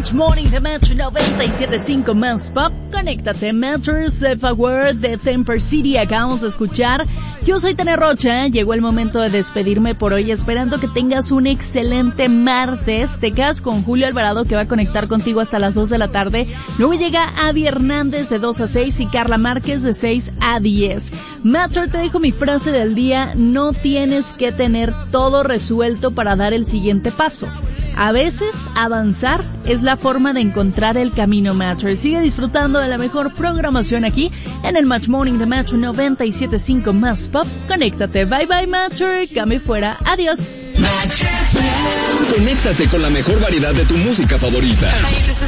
Match Morning de Match 97.5 Más Pop. Conéctate, Matchers, Safe Aware de Temper City acabamos de escuchar. Yo soy Tania Rocha, llegó el momento de despedirme por hoy, esperando que tengas un excelente martes. Te quedas con Julio Alvarado, que va a conectar contigo hasta las 2 de la tarde. Luego llega Adi Hernández de 2 a 6 y Carla Márquez de 6 a 10. Matcher, te dejo mi frase del día: no tienes que tener todo resuelto para dar el siguiente paso. A veces, avanzar es la forma de encontrar el camino, Matcher. Sigue disfrutando de la mejor programación aquí en el Match Morning de Match 97.5 Más Pop. Conéctate. Bye bye, Matcher. Cambio fuera. Adiós. Conéctate con la mejor variedad de tu música favorita.